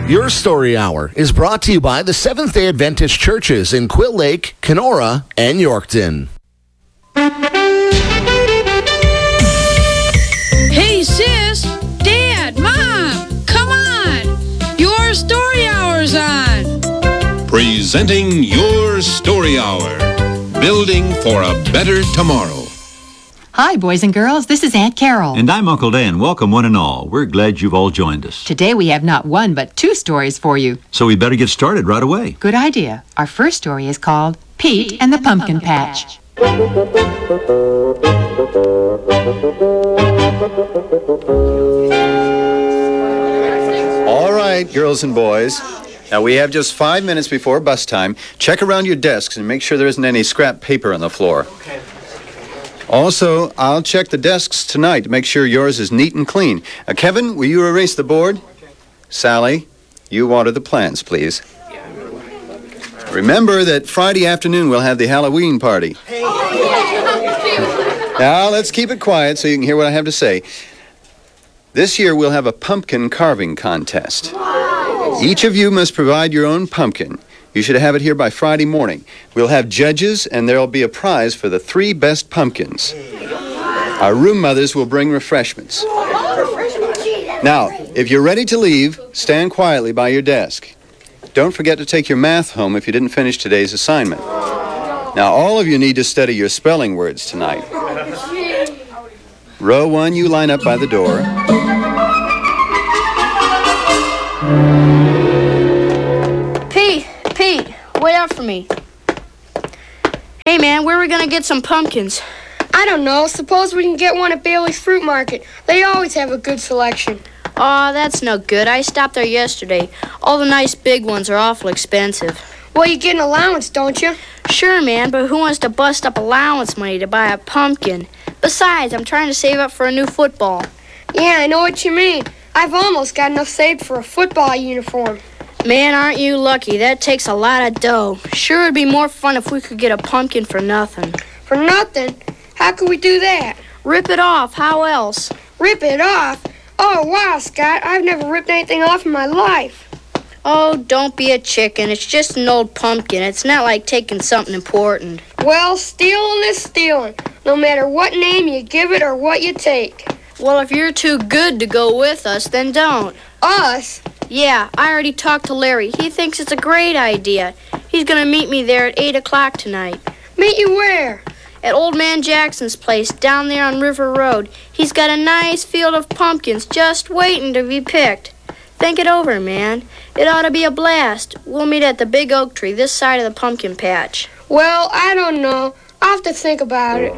Your Story Hour is brought to you by the Seventh-day Adventist churches in Quill Lake, Kenora, and Yorkton. Hey, sis, Dad, Mom, come on. Your Story Hour's on. Presenting Your Story Hour. Building for a better tomorrow. Hi, boys and girls. This is Aunt Carol. And I'm Uncle Dan. Welcome, one and all. We're glad you've all joined us. Today we have not one, but two stories for you. So we better get started right away. Good idea. Our first story is called Pete and the Pumpkin Patch. All right, girls and boys. Now, we have just 5 minutes before bus time. Check around your desks and make sure there isn't any scrap paper on the floor. Also, I'll check the desks tonight to make sure yours is neat and clean. Kevin, will you erase the board? Sally, you water the plants, please. Remember that Friday afternoon we'll have the Halloween party. Now, let's keep it quiet so you can hear what I have to say. This year we'll have a pumpkin carving contest. Each of you must provide your own pumpkin. You should have it here by Friday morning. We'll have judges, and there'll be a prize for the 3 best pumpkins. Our room mothers will bring refreshments. Now, if you're ready to leave, stand quietly by your desk. Don't forget to take your math home if you didn't finish today's assignment. Now, all of you need to study your spelling words tonight. Row 1, you line up by the door. Pete, wait out for me. Hey, man, where are we going to get some pumpkins? I don't know. Suppose we can get one at Bailey's Fruit Market. They always have a good selection. Aw, that's no good. I stopped there yesterday. All the nice big ones are awful expensive. Well, you get an allowance, don't you? Sure, man, but who wants to bust up allowance money to buy a pumpkin? Besides, I'm trying to save up for a new football. Yeah, I know what you mean. I've almost got enough saved for a football uniform. Man, aren't you lucky? That takes a lot of dough. Sure, it'd be more fun if we could get a pumpkin for nothing. For nothing? How could we do that? Rip it off. How else? Rip it off? Oh, wow, Scott. I've never ripped anything off in my life. Oh, don't be a chicken. It's just an old pumpkin. It's not like taking something important. Well, stealing is stealing, no matter what name you give it or what you take. Well, if you're too good to go with us, then don't. Us? Yeah, I already talked to Larry. He thinks it's a great idea. He's going to meet me there at 8 o'clock tonight. Meet you where? At Old Man Jackson's place down there on River Road. He's got a nice field of pumpkins just waiting to be picked. Think it over, man. It ought to be a blast. We'll meet at the big oak tree this side of the pumpkin patch. Well, I don't know. I'll have to think about it.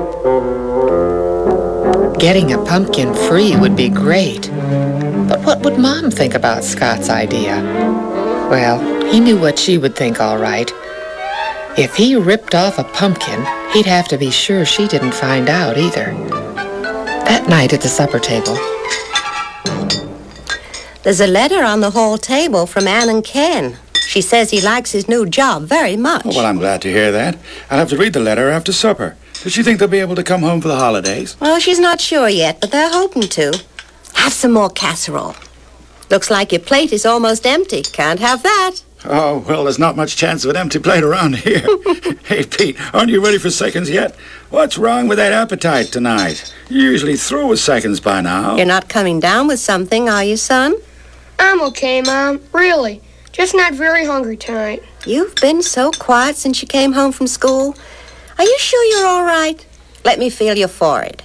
Getting a pumpkin free would be great. But what would Mom think about Scott's idea? Well, he knew what she would think, all right. If he ripped off a pumpkin, he'd have to be sure she didn't find out either. That night at the supper table. There's a letter on the hall table from Ann and Ken. She says he likes his new job very much. Oh, well, I'm glad to hear that. I'll have to read the letter after supper. Does she think they'll be able to come home for the holidays? Well, she's not sure yet, but they're hoping to. Have some more casserole. Looks like your plate is almost empty. Can't have that. Oh, well, there's not much chance of an empty plate around here. Hey, Pete, aren't you ready for seconds yet? What's wrong with that appetite tonight? You're usually through with seconds by now. You're not coming down with something, are you, son? I'm okay, Mom. Really. Just not very hungry tonight. You've been so quiet since you came home from school. Are you sure you're all right? Let me feel your forehead.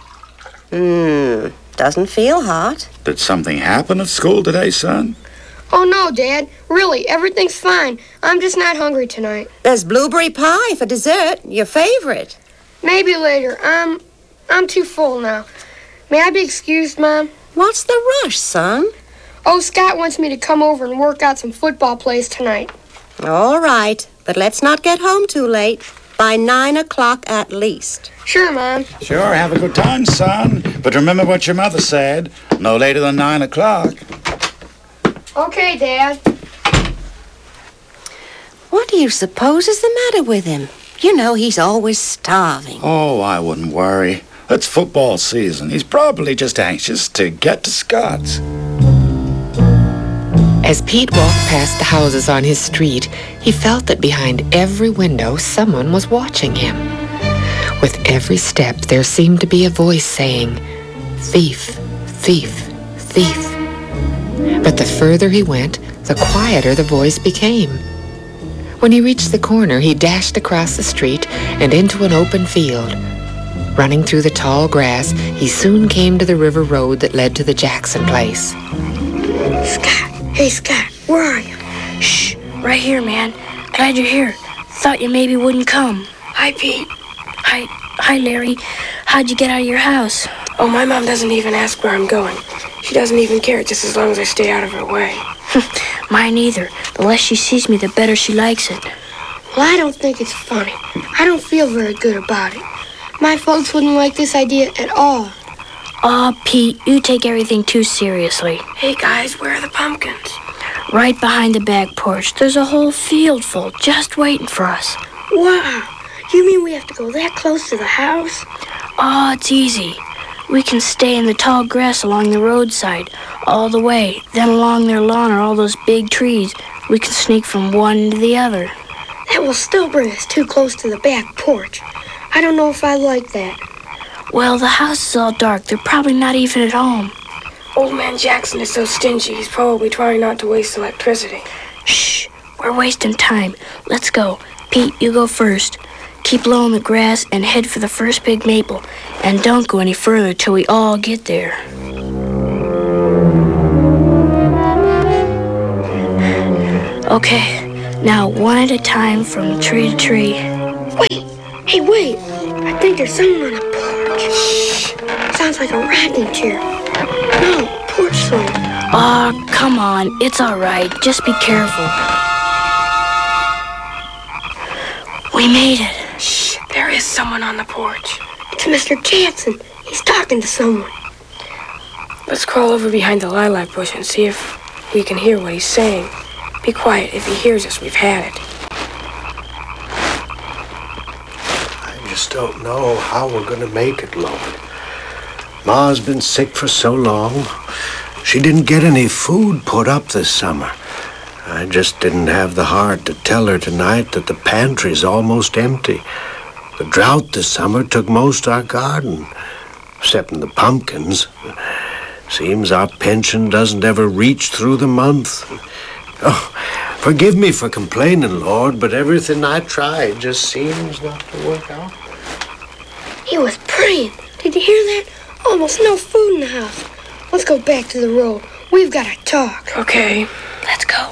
Doesn't feel hot. Did something happen at school today, son? Oh, no, Dad. Really, everything's fine. I'm just not hungry tonight. There's blueberry pie for dessert, your favorite. Maybe later. I'm too full now. May I be excused, Mom? What's the rush, son? Oh, Scott wants me to come over and work out some football plays tonight. All right, but let's not get home too late. By 9 o'clock at least. Sure, Mom. Sure, have a good time, son. But remember what your mother said. No later than 9 o'clock. Okay, Dad. What do you suppose is the matter with him? You know he's always starving. Oh, I wouldn't worry. It's football season. He's probably just anxious to get to Scott's. As Pete walked past the houses on his street, he felt that behind every window someone was watching him. With every step, there seemed to be a voice saying, "Thief, thief, thief." But the further he went, the quieter the voice became. When he reached the corner, he dashed across the street and into an open field. Running through the tall grass, he soon came to the river road that led to the Jackson place. Scott! Hey, Scott, where are you? Shh, right here, man. Glad you're here. Thought you maybe wouldn't come. Hi, Pete. Hi, Larry. How'd you get out of your house? Oh, my mom doesn't even ask where I'm going. She doesn't even care, just as long as I stay out of her way. Mine either. The less she sees me, the better she likes it. Well, I don't think it's funny. I don't feel very good about it. My folks wouldn't like this idea at all. Aw, Pete, you take everything too seriously. Hey, guys, where are the pumpkins? Right behind the back porch. There's a whole field full just waiting for us. Wow. You mean we have to go that close to the house? Oh, it's easy. We can stay in the tall grass along the roadside all the way. Then along their lawn are all those big trees. We can sneak from one to the other. That will still bring us too close to the back porch. I don't know if I like that. Well, the house is all dark. They're probably not even at home. Old man Jackson is so stingy, he's probably trying not to waste electricity. Shh, we're wasting time. Let's go. Pete, you go first. Keep low in the grass and head for the first big maple. And don't go any further till we all get there. Okay, now one at a time from tree to tree. Wait. I think there's someone on the porch. Shh. Sounds like a rocking chair. No, porch swing. Aw, come on. It's all right. Just be careful. We made it. Shh, there is someone on the porch. It's Mr. Jackson. He's talking to someone. Let's crawl over behind the lilac bush and see if we can hear what he's saying. Be quiet. If he hears us, we've had it. I just don't know how we're going to make it, Lord. Ma's been sick for so long. She didn't get any food put up this summer. I just didn't have the heart to tell her tonight that the pantry's almost empty. The drought this summer took most our garden, excepting the pumpkins. Seems our pension doesn't ever reach through the month. Oh, forgive me for complaining, Lord, but everything I tried just seems not to work out. He was praying. Did you hear that? Almost no food in the house. Let's go back to the road. We've got to talk. Okay, let's go.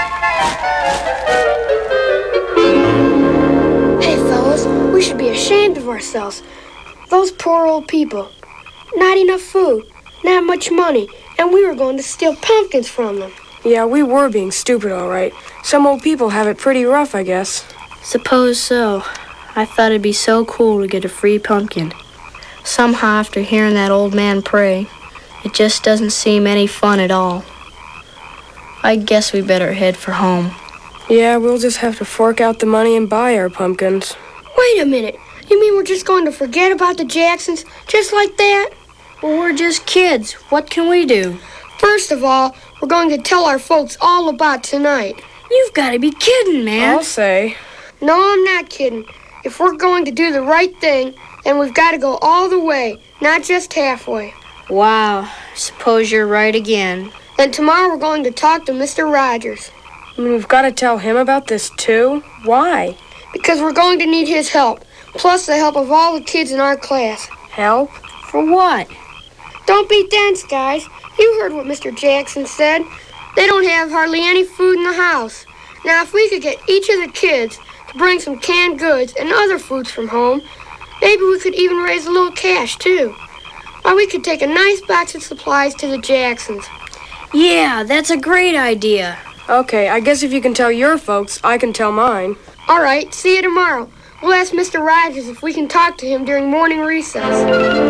Hey, fellas, we should be ashamed of ourselves. Those poor old people. Not enough food, not much money, and we were going to steal pumpkins from them. Yeah, we were being stupid, all right. Some old people have it pretty rough, I guess. Suppose so. I thought it'd be so cool to get a free pumpkin. Somehow, after hearing that old man pray, it just doesn't seem any fun at all. I guess we better head for home. Yeah, we'll just have to fork out the money and buy our pumpkins. Wait a minute. You mean we're just going to forget about the Jacksons just like that? Well, we're just kids. What can we do? First of all, we're going to tell our folks all about tonight. You've got to be kidding, man. I'll say. No, I'm not kidding. If we're going to do the right thing, then we've got to go all the way, not just halfway. Wow. Suppose you're right again. Then tomorrow we're going to talk to Mr. Rogers. You mean we've got to tell him about this, too? Why? Because we're going to need his help, plus the help of all the kids in our class. Help? For what? Don't be dense, guys. You heard what Mr. Jackson said. They don't have hardly any food in the house. Now, if we could get each of the kids to bring some canned goods and other foods from home, maybe we could even raise a little cash, too. Why, we could take a nice box of supplies to the Jacksons. Yeah, that's a great idea. Okay, I guess if you can tell your folks, I can tell mine. All right, see you tomorrow. We'll ask Mr. Rogers if we can talk to him during morning recess.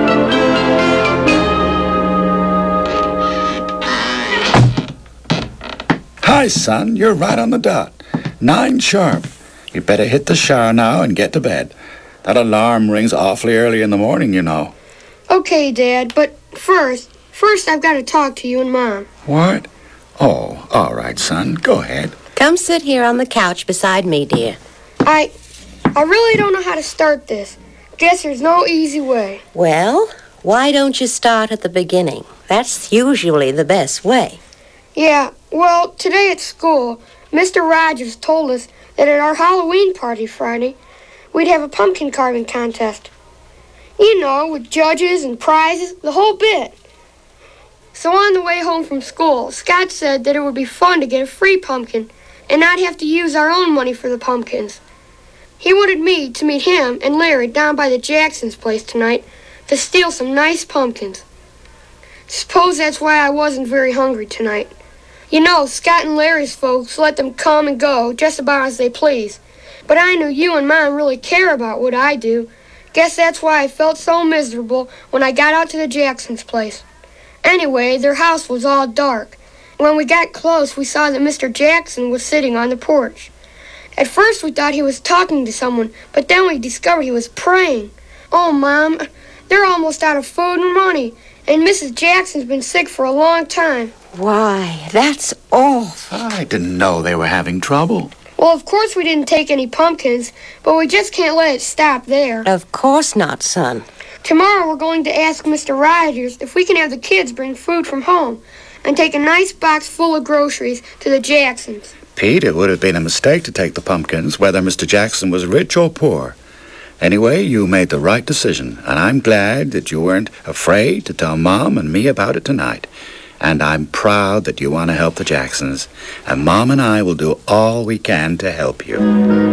Hi, son. You're right on the dot. 9 sharp. You better hit the shower now and get to bed. That alarm rings awfully early in the morning, you know. Okay, Dad, but first I've got to talk to you and Mom. What? Oh, all right, son. Go ahead. Come sit here on the couch beside me, dear. I really don't know how to start this. Guess there's no easy way. Well, why don't you start at the beginning? That's usually the best way. Yeah, well, today at school, Mr. Rogers told us that at our Halloween party Friday, we'd have a pumpkin carving contest. You know, with judges and prizes, the whole bit. So on the way home from school, Scott said that it would be fun to get a free pumpkin and not have to use our own money for the pumpkins. He wanted me to meet him and Larry down by the Jacksons' place tonight to steal some nice pumpkins. Suppose that's why I wasn't very hungry tonight. You know, Scott and Larry's folks let them come and go just about as they please. But I knew you and Mom really care about what I do. Guess that's why I felt so miserable when I got out to the Jacksons' place. Anyway, their house was all dark. When we got close, we saw that Mr. Jackson was sitting on the porch. At first, we thought he was talking to someone, but then we discovered he was praying. Oh, Mom, they're almost out of food and money, and Mrs. Jackson's been sick for a long time. Why, that's awful. I didn't know they were having trouble. Well, of course we didn't take any pumpkins, but we just can't let it stop there. Of course not, son. Tomorrow we're going to ask Mr. Rogers if we can have the kids bring food from home and take a nice box full of groceries to the Jacksons. Pete, it would have been a mistake to take the pumpkins, whether Mr. Jackson was rich or poor. Anyway, you made the right decision, and I'm glad that you weren't afraid to tell Mom and me about it tonight. And I'm proud that you want to help the Jacksons. And Mom and I will do all we can to help you.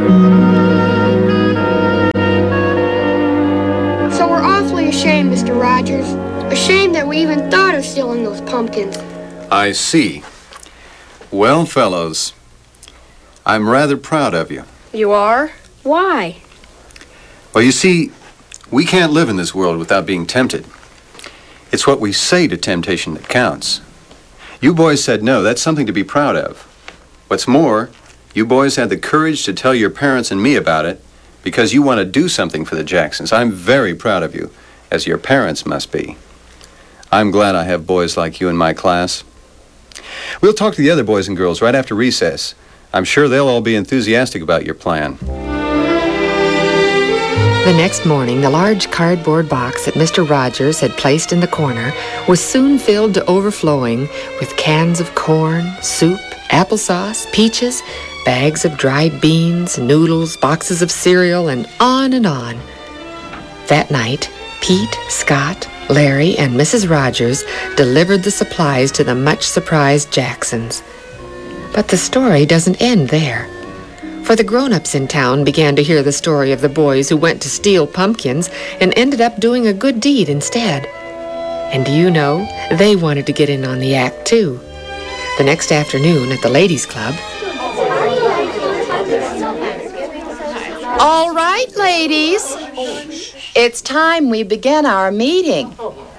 So we're awfully ashamed, Mr. Rogers. Ashamed that we even thought of stealing those pumpkins. I see. Well, fellows, I'm rather proud of you. You are? Why? Well, you see, we can't live in this world without being tempted. It's what we say to temptation that counts. You boys said no. That's something to be proud of. What's more, you boys had the courage to tell your parents and me about it because you want to do something for the Jacksons. I'm very proud of you, as your parents must be. I'm glad I have boys like you in my class. We'll talk to the other boys and girls right after recess. I'm sure they'll all be enthusiastic about your plan. The next morning, the large cardboard box that Mr. Rogers had placed in the corner was soon filled to overflowing with cans of corn, soup, applesauce, peaches, bags of dried beans, noodles, boxes of cereal, and on and on. That night, Pete, Scott, Larry, and Mrs. Rogers delivered the supplies to the much-surprised Jacksons. But the story doesn't end there. For the grown-ups in town began to hear the story of the boys who went to steal pumpkins and ended up doing a good deed instead. And do you know, they wanted to get in on the act, too. The next afternoon at the ladies' club... All right, ladies. It's time we begin our meeting.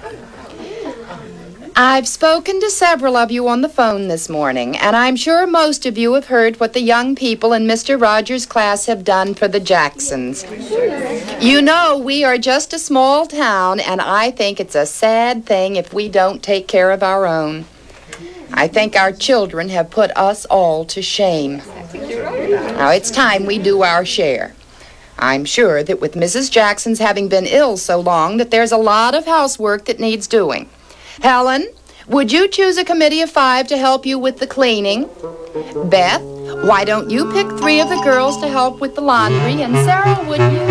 I've spoken to several of you on the phone this morning, and I'm sure most of you have heard what the young people in Mr. Rogers' class have done for the Jacksons. You know, we are just a small town, and I think it's a sad thing if we don't take care of our own. I think our children have put us all to shame. Now, it's time we do our share. I'm sure that with Mrs. Jackson's having been ill so long that there's a lot of housework that needs doing. Helen, would you choose a committee of 5 to help you with the cleaning? Beth, why don't you pick 3 of the girls to help with the laundry? And Sarah, would you?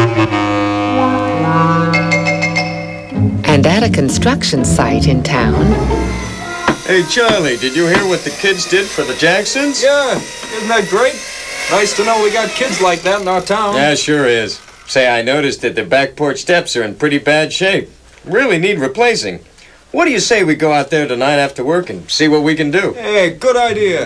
And at a construction site in town... Hey, Charlie, did you hear what the kids did for the Jacksons? Yeah, isn't that great? Nice to know we got kids like that in our town. Yeah, sure is. Say, I noticed that the back porch steps are in pretty bad shape. Really need replacing. What do you say we go out there tonight after work and see what we can do? Hey, good idea.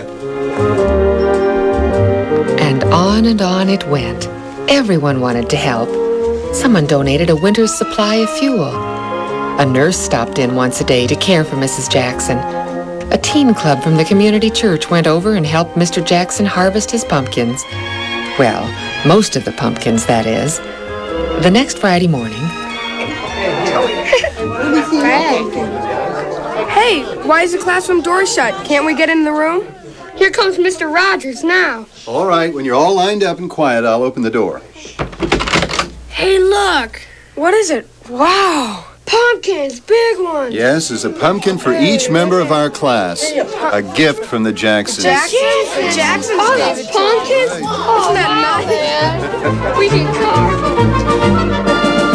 And on it went. Everyone wanted to help. Someone donated a winter's supply of fuel. A nurse stopped in once a day to care for Mrs. Jackson. A teen club from the community church went over and helped Mr. Jackson harvest his pumpkins. Well, most of the pumpkins, that is. The next Friday morning... Hey, Hey, why is the classroom door shut? Can't we get in the room? Here comes Mr. Rogers now. All right, when you're all lined up and quiet, I'll open the door. Hey, look. What is it? Wow. Pumpkins, big ones. Yes, there's a pumpkin for each member of our class. A gift from the Jacksons. Jacksons? All those pumpkins? Isn't that nice? We can carve them.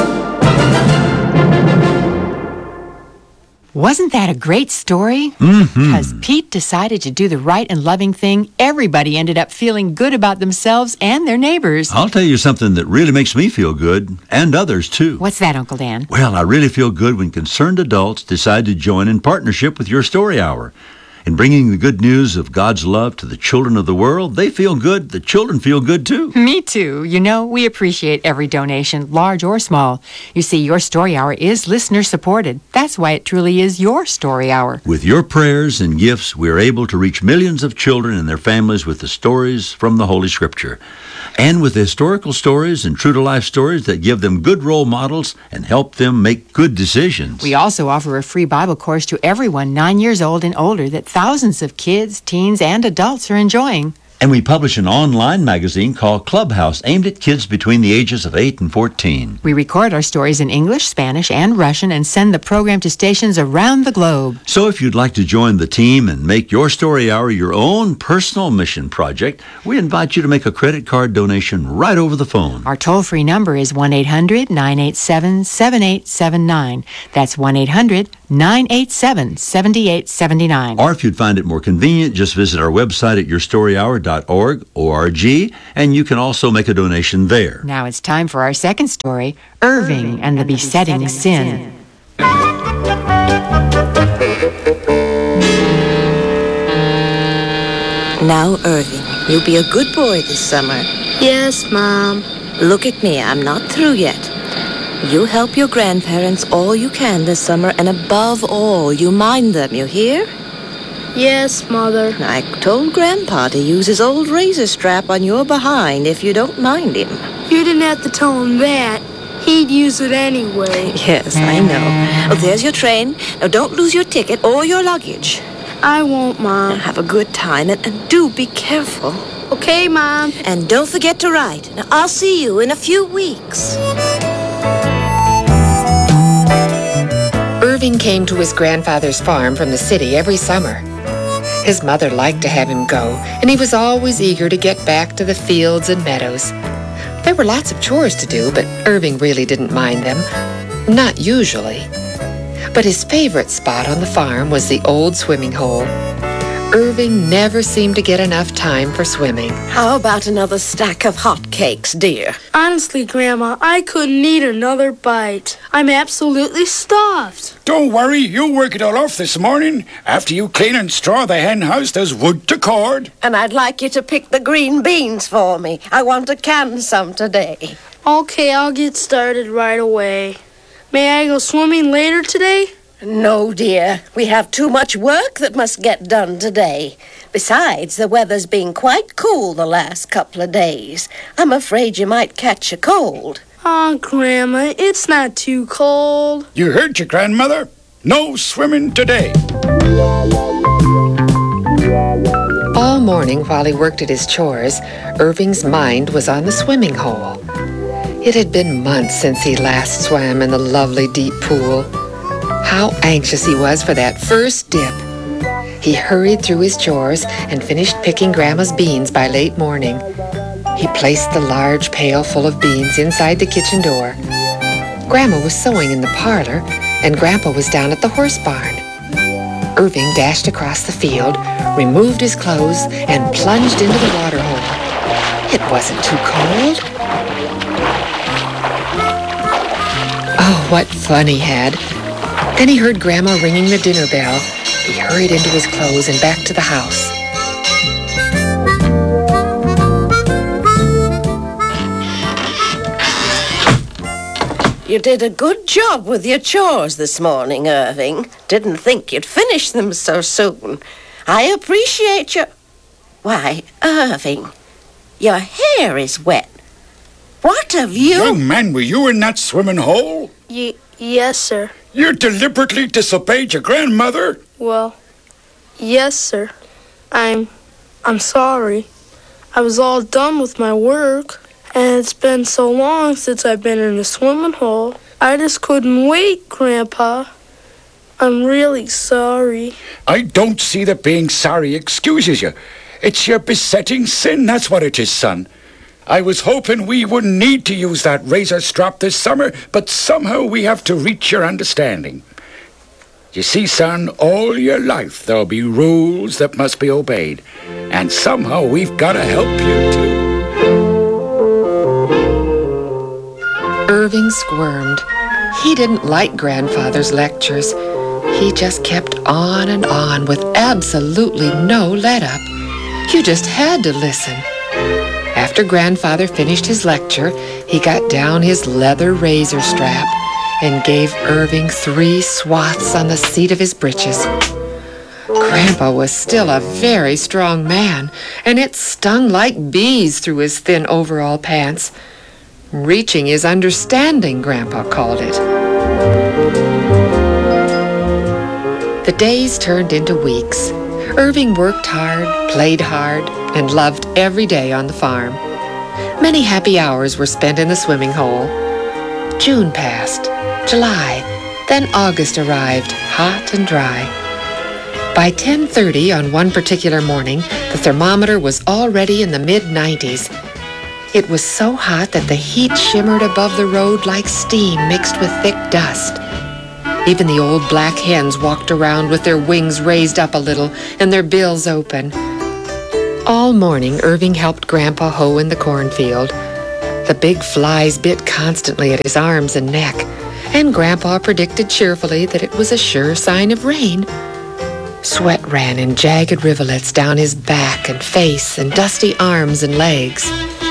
Wasn't that a great story? Because Pete decided to do the right and loving thing, everybody ended up feeling good about themselves and their neighbors. I'll tell you something that really makes me feel good, and others too. What's that, Uncle Dan? Well, I really feel good when concerned adults decide to join in partnership with Your Story Hour. In bringing the good news of God's love to the children of the world, they feel good, the children feel good too. Me too. You know, we appreciate every donation, large or small. You see, Your Story Hour is listener-supported. That's why it truly is your story hour. With your prayers and gifts, we are able to reach millions of children and their families with the stories from the Holy Scripture. And with historical stories and true-to-life stories that give them good role models and help them make good decisions. We also offer a free Bible course to everyone 9 years old and older that thousands of kids, teens, and adults are enjoying. And we publish an online magazine called Clubhouse, aimed at kids between the ages of 8 and 14. We record our stories in English, Spanish, and Russian and send the program to stations around the globe. So if you'd like to join the team and make Your Story Hour your own personal mission project, we invite you to make a credit card donation right over the phone. Our toll-free number is 1-800-987-7879. That's 1-800-987-7879. Or if you'd find it more convenient, just visit our website at yourstoryhour.org, and you can also make a donation there. Now it's time for our second story, Irving and the Besetting Sin. Now, Irving, you'll be a good boy this summer. Yes, Mom. Look at me, I'm not through yet. You help your grandparents all you can this summer, and above all, you mind them, you hear? Yes, Mother. I told Grandpa to use his old razor strap on your behind if you don't mind him. You didn't have to tell him that. He'd use it anyway. Yes, I know. Oh, there's your train. Now, don't lose your ticket or your luggage. I won't, Mom. Now, have a good time, and do be careful. Okay, Mom. And don't forget to write. Now, I'll see you in a few weeks. Irving came to his grandfather's farm from the city every summer. His mother liked to have him go, and he was always eager to get back to the fields and meadows. There were lots of chores to do, but Irving really didn't mind them. Not usually. But his favorite spot on the farm was the old swimming hole. Irving never seemed to get enough time for swimming. How about another stack of hot cakes, dear? Honestly, Grandma, I couldn't eat another bite. I'm absolutely stuffed. Don't worry, you'll work it all off this morning. After you clean and straw the hen house, there's wood to cord. And I'd like you to pick the green beans for me. I want to can some today. Okay, I'll get started right away. May I go swimming later today? No, dear. We have too much work that must get done today. Besides, the weather's been quite cool the last couple of days. I'm afraid you might catch a cold. Aw, Grandma, it's not too cold. You heard your grandmother. No swimming today. All morning while he worked at his chores, Irving's mind was on the swimming hole. It had been months since he last swam in the lovely deep pool. How anxious he was for that first dip. He hurried through his chores and finished picking Grandma's beans by late morning. He placed the large pail full of beans inside the kitchen door. Grandma was sewing in the parlor, and Grandpa was down at the horse barn. Irving dashed across the field, removed his clothes, and plunged into the water hole. It wasn't too cold. Oh, what fun he had. Then he heard Grandma ringing the dinner bell. He hurried into his clothes and back to the house. You did a good job with your chores this morning, Irving. Didn't think you'd finish them so soon. I appreciate your... Why, Irving, your hair is wet. What have you... Young man, were you in that swimming hole? Yes, sir. You deliberately disobeyed your grandmother? Well, yes, sir. I'm sorry. I was all done with my work, and it's been so long since I've been in a swimming hole. I just couldn't wait, Grandpa. I'm really sorry. I don't see that being sorry excuses you. It's your besetting sin, that's what it is, son. I was hoping we wouldn't need to use that razor strap this summer, but somehow we have to reach your understanding. You see, son, all your life there'll be rules that must be obeyed, and somehow we've got to help you too. Irving squirmed. He didn't like Grandfather's lectures. He just kept on and on with absolutely no let-up. You just had to listen. After Grandfather finished his lecture, he got down his leather razor strap and gave Irving 3 swaths on the seat of his breeches. Grandpa was still a very strong man, and it stung like bees through his thin overall pants. Reaching his understanding, Grandpa called it. The days turned into weeks. Irving worked hard, played hard, and loved every day on the farm. Many happy hours were spent in the swimming hole. June passed, July, then August arrived, hot and dry. By 10:30 on one particular morning, the thermometer was already in the mid-90s. It was so hot that the heat shimmered above the road like steam mixed with thick dust. Even the old black hens walked around with their wings raised up a little and their bills open. All morning, Irving helped Grandpa hoe in the cornfield. The big flies bit constantly at his arms and neck, and Grandpa predicted cheerfully that it was a sure sign of rain. Sweat ran in jagged rivulets down his back and face and dusty arms and legs.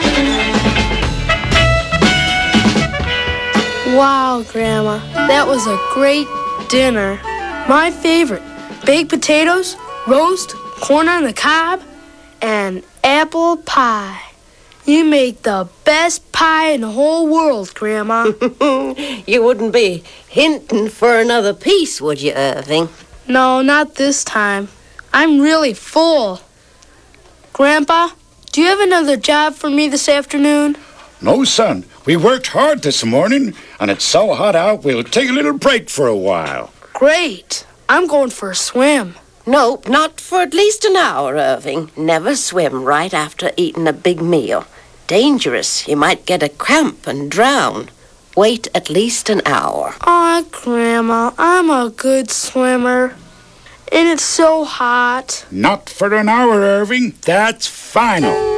Wow, Grandma, that was a great dinner. My favorite. Baked potatoes, roast, corn on the cob, and apple pie. You make the best pie in the whole world, Grandma. You wouldn't be hinting for another piece, would you, Irving? No, not this time. I'm really full. Grandpa, do you have another job for me this afternoon? No, son. We worked hard this morning, and it's so hot out we'll take a little break for a while. Great. I'm going for a swim. Nope, not for at least an hour, Irving. Never swim right after eating a big meal. Dangerous. You might get a cramp and drown. Wait at least an hour. Aw, Grandma, I'm a good swimmer. And it's so hot. Not for an hour, Irving. That's final.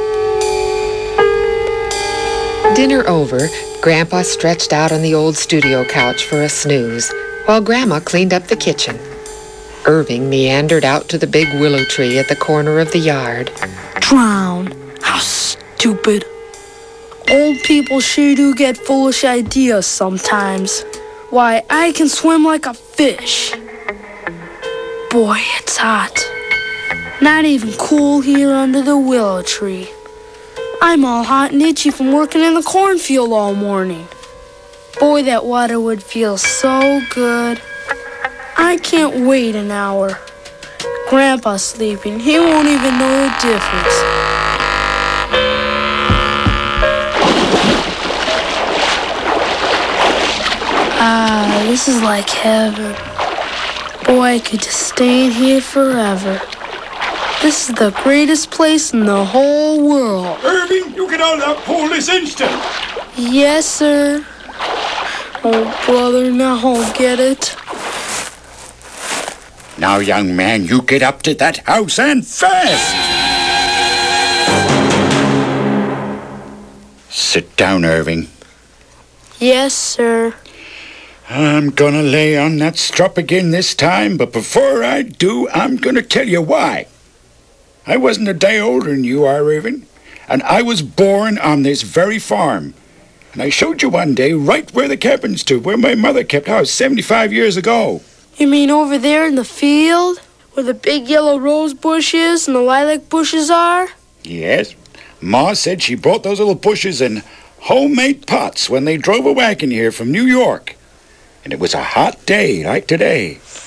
Dinner over, Grandpa stretched out on the old studio couch for a snooze, while Grandma cleaned up the kitchen. Irving meandered out to the big willow tree at the corner of the yard. Drown. How stupid. Old people sure do get foolish ideas sometimes. Why, I can swim like a fish. Boy, it's hot. Not even cool here under the willow tree. I'm all hot and itchy from working in the cornfield all morning. Boy, that water would feel so good. I can't wait an hour. Grandpa's sleeping. He won't even know the difference. Ah, this is like heaven. Boy, I could just stay in here forever. This is the greatest place in the whole world. Irving, you get out of that pool this instant. Yes, sir. Oh, brother, now I'll get it. Now, young man, you get up to that house and fast. Sit down, Irving. Yes, sir. I'm gonna lay on that strap again this time, but before I do, I'm gonna tell you why. I wasn't a day older than you are, Irving, and I was born on this very farm. And I showed you one day right where the cabin stood, where my mother kept house 75 years ago. You mean over there in the field, where the big yellow rose bushes and the lilac bushes are? Yes. Ma said she brought those little bushes in homemade pots when they drove a wagon here from New York. And it was a hot day like today.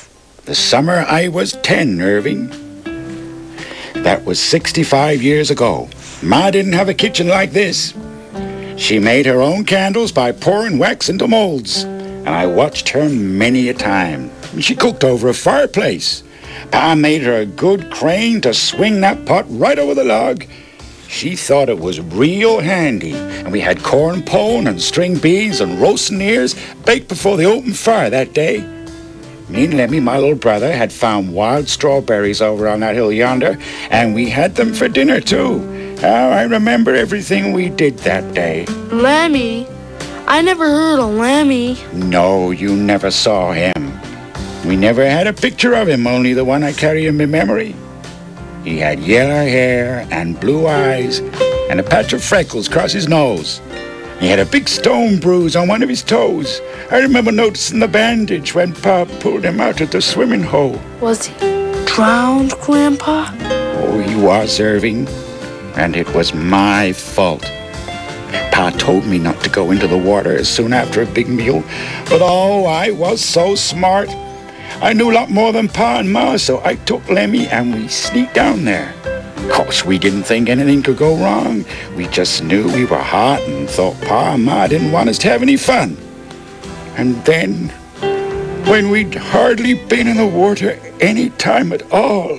The summer I was 10, Irving. That was 65 years ago. Ma didn't have a kitchen like this. She made her own candles by pouring wax into molds, and I watched her many a time. She cooked over a fireplace. Pa made her a good crane to swing that pot right over the log. She thought it was real handy, and we had corn pone and string beans and roasting ears baked before the open fire that day. Me and Lemmy, my little brother, had found wild strawberries over on that hill yonder, and we had them for dinner, too. Oh, I remember everything we did that day. Lemmy? I never heard of Lemmy. No, you never saw him. We never had a picture of him, only the one I carry in my memory. He had yellow hair and blue eyes and a patch of freckles across his nose. He had a big stone bruise on one of his toes. I remember noticing the bandage when Pa pulled him out of the swimming hole. Was he drowned, Grandpa? Oh, he was, Irving. And it was my fault. Pa told me not to go into the water soon after a big meal. But oh, I was so smart. I knew a lot more than Pa and Ma, so I took Lemmy and we sneaked down there. Of course, we didn't think anything could go wrong. We just knew we were hot and thought Pa and Ma didn't want us to have any fun. And then, when we'd hardly been in the water any time at all.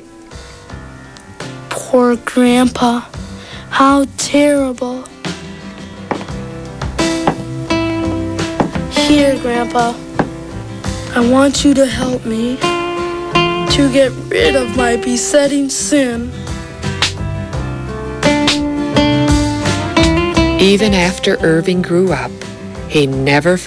Poor Grandpa. How terrible. Here, Grandpa. I want you to help me to get rid of my besetting sin. Even after Irving grew up, he never